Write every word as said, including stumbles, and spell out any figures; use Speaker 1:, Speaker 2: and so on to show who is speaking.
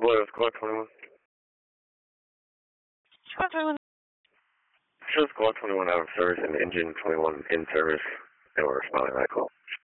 Speaker 1: What is Squad twenty-one?
Speaker 2: Squad twenty-one.
Speaker 1: Show Squad twenty-one out of service and Engine twenty-one in service, and we're responding to that call.